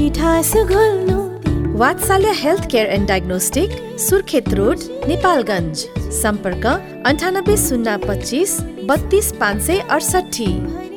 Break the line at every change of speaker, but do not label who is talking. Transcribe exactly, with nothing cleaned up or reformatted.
मिठास घोल्नु
वात्सल्य health care and diagnostic, Surkhet road, Nepalgunj. सम्पर्क अन्ठानब्बे शून्य पच्चिस बत्तिस पाँच सय अडसठी।